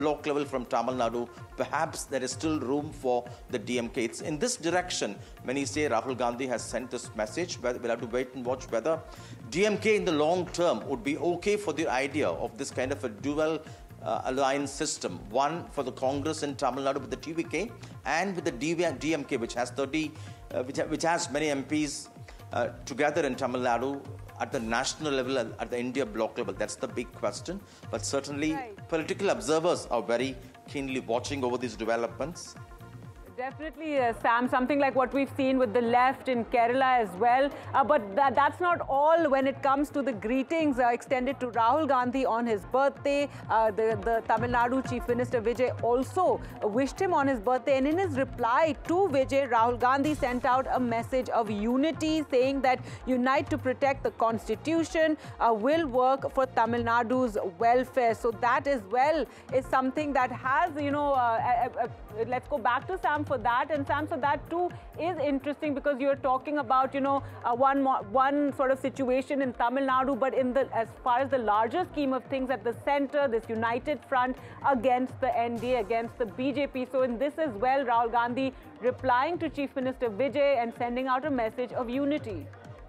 block level from Tamil Nadu, perhaps there is still room for the DMK. It's in this direction. Many say Rahul Gandhi has sent this message, but we'll have to wait and watch whether DMK in the long term would be okay for the idea of this kind of a dual alliance system. One for the Congress in Tamil Nadu with the TVK and with the DMK, which has which has many MPs together in Tamil Nadu at the national level, at the India bloc level. That's the big question. But certainly, political observers are very keenly watching over these developments. Definitely, Sam, something like what we've seen with the left in Kerala as well. But that's not all when it comes to the greetings extended to Rahul Gandhi on his birthday. The Tamil Nadu Chief Minister Vijay also wished him on his birthday. And in his reply to Vijay, Rahul Gandhi sent out a message of unity, saying that unite to protect the constitution, will work for Tamil Nadu's welfare. So that as well is something that has, let's go back to Sam for that. And Sam, so that too is interesting, because you're talking about, one sort of situation in Tamil Nadu, but as far as the larger scheme of things at the center, this united front against the NDA, against the BJP. So in this as well, Rahul Gandhi replying to Chief Minister Vijay and sending out a message of unity.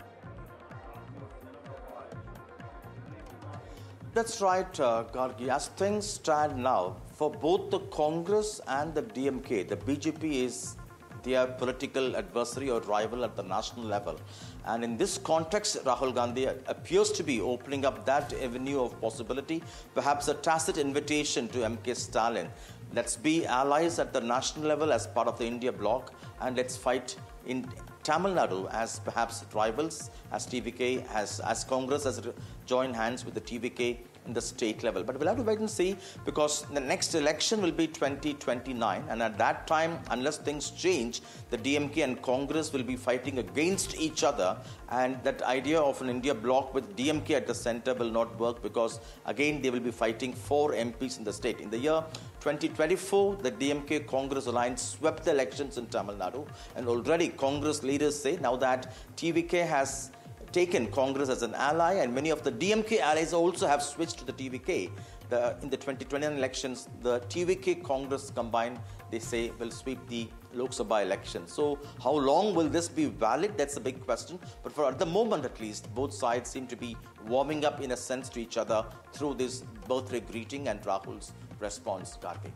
That's right, Gargi. As things stand now, for both the Congress and the DMK, the BJP is their political adversary or rival at the national level. And in this context, Rahul Gandhi appears to be opening up that avenue of possibility, perhaps a tacit invitation to MK Stalin. Let's be allies at the national level as part of the India bloc, and let's fight in Tamil Nadu as perhaps rivals, as TVK, as Congress has joined hands with the TVK in the state level. But we'll have to wait and see, because the next election will be 2029, and at that time, unless things change, the DMK and Congress will be fighting against each other, and that idea of an India bloc with DMK at the center will not work, because again they will be fighting for MPs in the state. In the year 2024, the DMK Congress alliance swept the elections in Tamil Nadu, and already Congress leaders say now that TVK has taken Congress as an ally, and many of the DMK allies also have switched to the TVK. In the 2029 elections, the TVK Congress combined, they say, will sweep the Lok Sabha election. So how long will this be valid? That's a big question. But for at the moment, at least, both sides seem to be warming up in a sense to each other through this birthday greeting and Rahul's response. Gargi.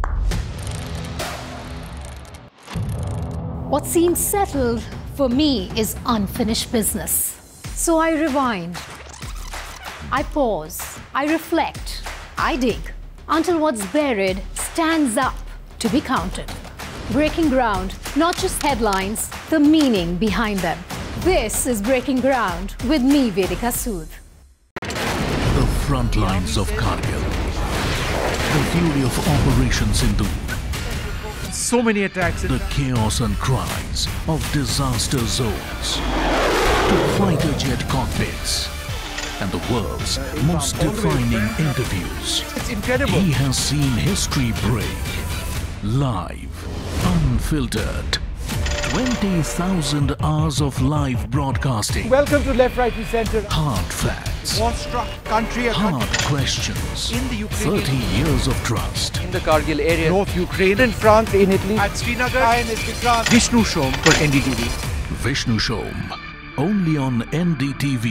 What seems settled for me is unfinished business. So I rewind, I pause, I reflect, I dig, until what's buried stands up to be counted. Breaking ground, not just headlines, the meaning behind them. This is Breaking Ground with me, Vedika Sood. The front lines of Kargil, the fury of Operation Sindoor, so many attacks, the chaos and cries of disaster zones, to fighter jet cockpits, and the world's most defining interviews. It's incredible. He has seen history break. Live, unfiltered. 20,000 hours of live broadcasting. Welcome to Left, Right and Centre. Hard facts. War-struck country. Hard questions. In the Ukraine. 30 years of trust. In the Kargil area. North Ukraine. In France. In Italy. At Srinagar. Vishnu Shom for NDTV. Vishnu Shom. Only on NDTV.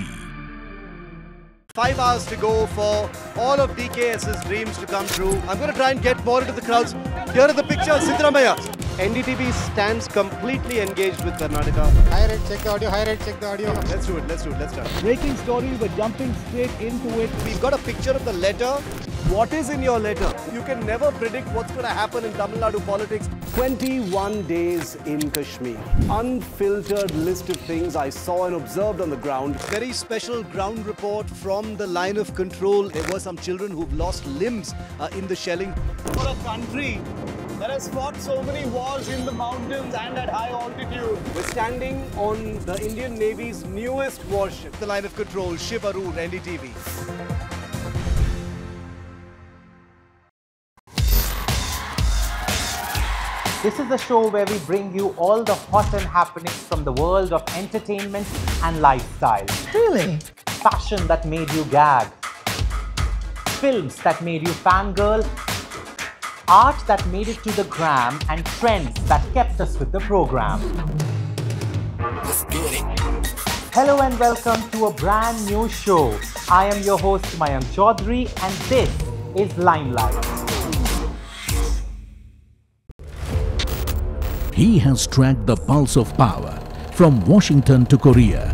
5 hours to go for all of DKS's dreams to come true. I'm going to try and get more into the crowds. Here are the pictures, Siddaramaiah. NDTV stands completely engaged with Karnataka. High rate, check the audio. High rate, check the audio. Let's do it. Let's start. Breaking story, we're jumping straight into it. We've got a picture of the letter. What is in your letter? You can never predict what's going to happen in Tamil Nadu politics. 21 days in Kashmir. Unfiltered list of things I saw and observed on the ground. Very special ground report from the line of control. There were some children who've lost limbs in the shelling. For a country that has fought so many wars in the mountains and at high altitude. We're standing on the Indian Navy's newest warship. The line of control, Shiv Arur, NDTV. This is the show where we bring you all the hot and happenings from the world of entertainment and lifestyle. Really? Fashion that made you gag. Films that made you fangirl. art that made it to the gram, and trends that kept us with the program. Hello and welcome to a brand new show. I am your host Mayank Chaudhary and this is Limelight. He has tracked the pulse of power from Washington to Korea.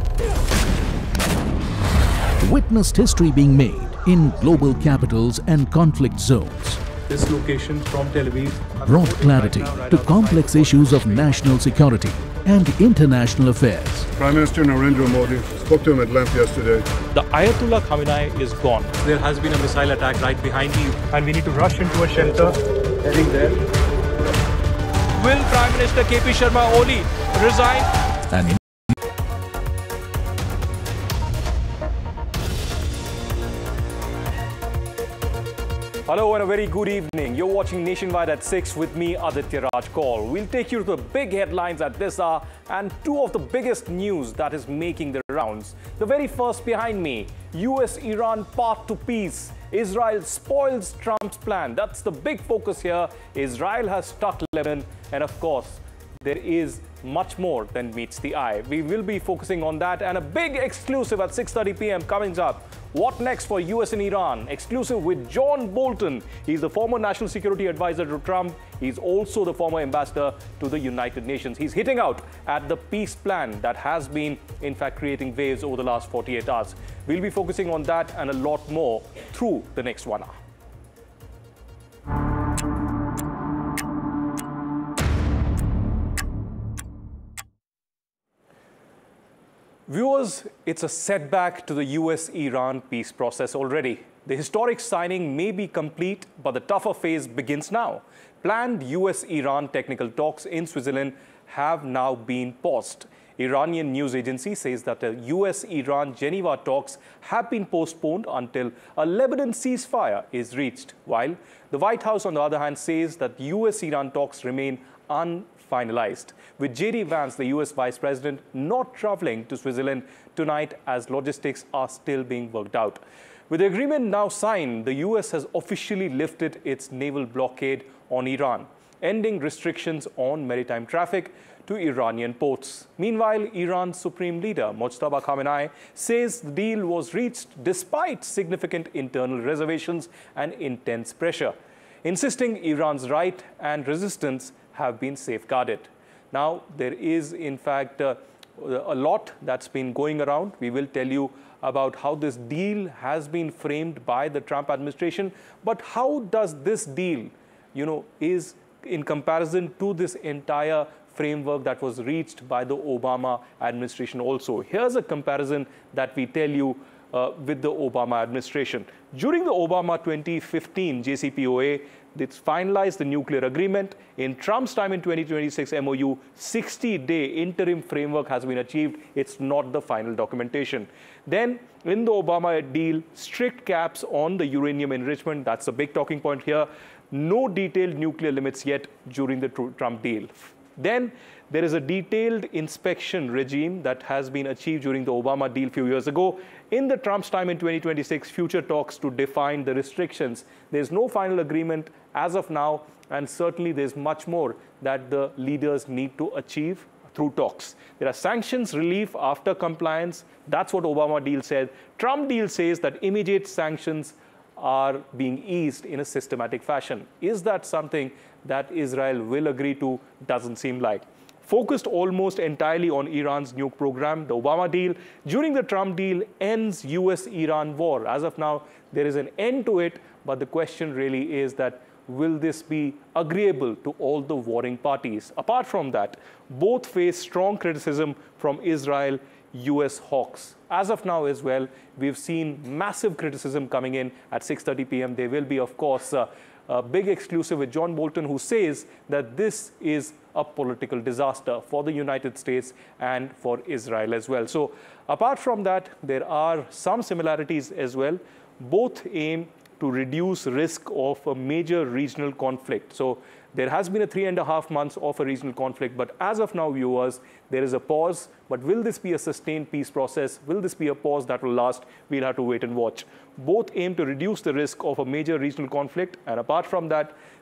Witnessed history being made in global capitals and conflict zones. This location from Tel Aviv Brought clarity to complex issues of national security and international affairs. Prime Minister Narendra Modi spoke to him at length yesterday. The Ayatollah Khamenei is gone. There has been a missile attack right behind me and we need to rush into a shelter heading there. Will Prime Minister KP Sharma Oli resign? And Hello and a very good evening. You're watching Nationwide at 6 with me, Aditya Raj Kaul. We'll take you to the big headlines at this hour and two of the biggest news that is making the rounds. The very first behind me, US-Iran path to peace. Israel spoils Trump's plan. That's the big focus here. Israel has stuck Lebanon, and of course, there is much more than meets the eye. We will be focusing on that and a big exclusive at 6:30 p.m. coming up. What next for US and Iran? Exclusive with John Bolton. He's the former national security advisor to Trump. He's also the former ambassador to the United Nations. He's hitting out at the peace plan that has been, in fact, creating waves over the last 48 hours. We'll be focusing on that and a lot more through the next 1 hour. Viewers, it's a setback to the US-Iran peace process already. The historic signing may be complete, but the tougher phase begins now. Planned US-Iran technical talks in Switzerland have now been paused. Iranian news agency says that the US-Iran Geneva talks have been postponed until a Lebanon ceasefire is reached, while the White House, on the other hand, says that US-Iran talks remain unfinalized, with J.D. Vance, the US Vice President, not traveling to Switzerland tonight as logistics are still being worked out. With the agreement now signed, the US has officially lifted its naval blockade on Iran, ending restrictions on maritime traffic to Iranian ports. Meanwhile, Iran's supreme leader, Mojtaba Khamenei, says the deal was reached despite significant internal reservations and intense pressure, insisting Iran's right and resistance have been safeguarded. Now, there is, in fact, a lot that's been going around. We will tell you about how this deal has been framed by the Trump administration. But how does this deal, is in comparison to this entire framework that was reached by the Obama administration also? Here's a comparison that we tell you with the Obama administration. During the Obama 2015 JCPOA, they finalized the nuclear agreement. In Trump's time in 2026 MOU, 60-day interim framework has been achieved. It's not the final documentation. Then, in the Obama deal, strict caps on the uranium enrichment. That's a big talking point here. No detailed nuclear limits yet during the Trump deal. Then, there is a detailed inspection regime that has been achieved during the Obama deal a few years ago. In the Trump's time in 2026, future talks to define the restrictions. There's no final agreement as of now, and certainly there's much more that the leaders need to achieve through talks. There are sanctions relief after compliance. That's what Obama deal said. Trump deal says that immediate sanctions are being eased in a systematic fashion. Is that something that Israel will agree to? Doesn't seem like. Focused almost entirely on Iran's nuke program, the Obama deal during the Trump deal ends US-Iran war. As of now, there is an end to it, but the question really is that will this be agreeable to all the warring parties? Apart from that, both face strong criticism from Israel US hawks. As of now as well, we've seen massive criticism coming in at 6:30 p.m. There will be, of course, a big exclusive with John Bolton, who says that this is a political disaster for the United States and for Israel as well. So apart from that, there are some similarities as well. Both aim to reduce risk of a major regional conflict. So there has been a 3.5 months of a regional conflict, but as of now, viewers, there is a pause. But will this be a sustained peace process? Will this be a pause that will last? We'll have to wait and watch. Both aim to reduce the risk of a major regional conflict, and apart from that,